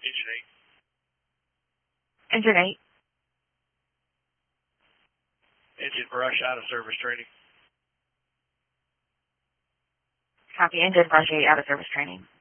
Engine 8. Engine 8. Engine brush out of service training. Copy. Engine brush 8 out of service training.